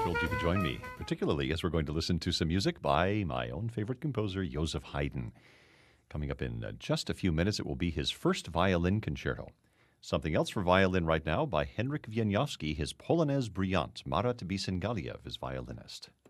thrilled you could join me, particularly as we're going to listen to some music by my own favorite composer, Joseph Haydn. Coming up in just a few minutes, it will be his first violin concerto. Something else for violin right now by Henryk Wieniawski, his Polonaise Brillante. Marat Bisengaliyev is violinist.